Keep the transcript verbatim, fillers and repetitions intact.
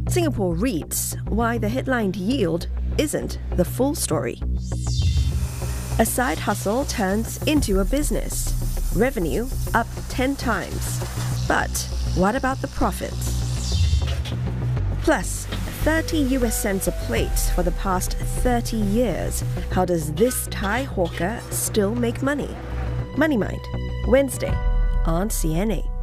Singapore REITs, why the headline yield isn't the full story. A side hustle turns into a business. Revenue up ten times. But what about the profits? Plus, thirty U S cents a plate for the past thirty years. How does this Thai hawker still make money? Money Mind, Wednesday on C N A.